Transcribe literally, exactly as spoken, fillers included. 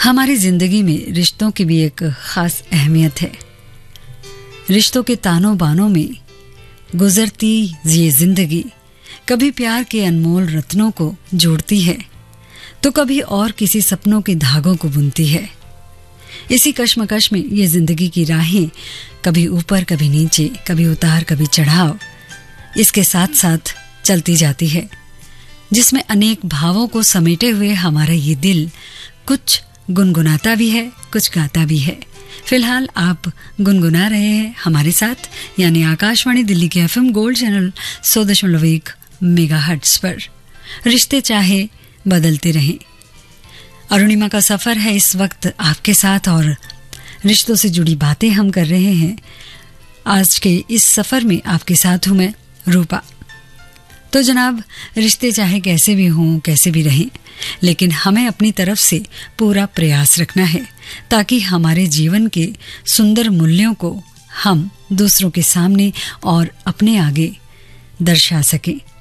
हमारी जिंदगी में रिश्तों की भी एक खास अहमियत है। रिश्तों के तानों बानों में गुजरती ये जिंदगी कभी प्यार के अनमोल रत्नों को जोड़ती है तो कभी और किसी सपनों के धागों को बुनती है। इसी कश्मकश में ये जिंदगी की राहें कभी ऊपर कभी नीचे, कभी उतार कभी चढ़ाव इसके साथ साथ चलती जाती है, जिसमें अनेक भावों को समेटे हुए हमारा ये दिल कुछ गुनगुनाता भी है, कुछ गाता भी है। फिलहाल आप गुनगुना रहे हैं हमारे साथ, यानी आकाशवाणी दिल्ली के एफएम गोल्ड चैनल सौ दशमलव एक मेगा हर्ट्ज पर। रिश्ते चाहे बदलते रहें, अरुणिमा का सफर है इस वक्त आपके साथ और रिश्तों से जुड़ी बातें हम कर रहे हैं। आज के इस सफर में आपके साथ हूं मैं रूपा। तो जनाब, रिश्ते चाहे कैसे भी हों, कैसे भी रहें, लेकिन हमें अपनी तरफ से पूरा प्रयास रखना है ताकि हमारे जीवन के सुंदर मूल्यों को हम दूसरों के सामने और अपने आगे दर्शा सकें।